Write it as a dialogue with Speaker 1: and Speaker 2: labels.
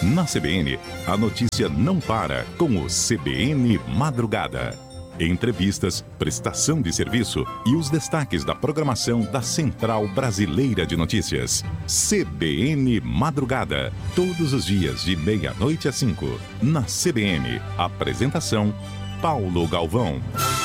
Speaker 1: Na CBN, a notícia não para com o CBN Madrugada. Entrevistas, prestação de serviço e os destaques da programação da Central Brasileira de Notícias. CBN Madrugada. Todos os dias de 00:30 às 5. Na CBN. Apresentação: Paulo Galvão.